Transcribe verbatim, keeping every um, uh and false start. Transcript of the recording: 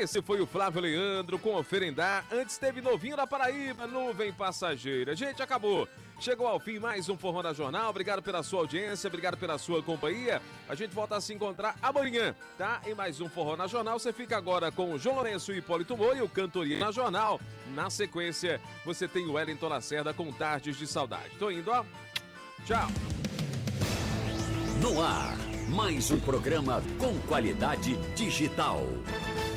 Esse foi o Flávio Leandro com Oferendar. Antes teve Novinho da Paraíba, Nuvem Passageira. Gente, acabou. Chegou ao fim mais um Forró da Jornal. Obrigado pela sua audiência, obrigado pela sua companhia. A gente volta a se encontrar amanhã, tá? Em mais um Forró na Jornal. Você fica agora com o João Lourenço e Hipólito Moura e o Cantoria na Jornal. Na sequência, você tem o Wellington Lacerda com Tardes de Saudade. Tô indo, ó. Tchau. No ar, mais um programa com qualidade digital.